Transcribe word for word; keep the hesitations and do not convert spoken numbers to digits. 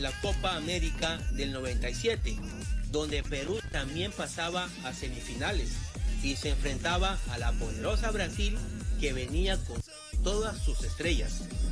la Copa América del noventa y siete, donde Perú también pasaba a semifinales y se enfrentaba a la poderosa Brasil, que venía con todas sus estrellas.